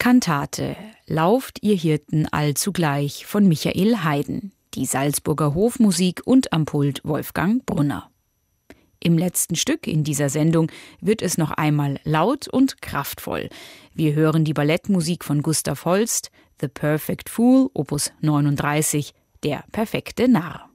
Kantate Lauft ihr Hirten allzugleich von Michael Haydn, die Salzburger Hofmusik und am Pult Wolfgang Brunner. Im letzten Stück in dieser Sendung wird es noch einmal laut und kraftvoll. Wir hören die Ballettmusik von Gustav Holst, The Perfect Fool, Opus 39, Der perfekte Narr.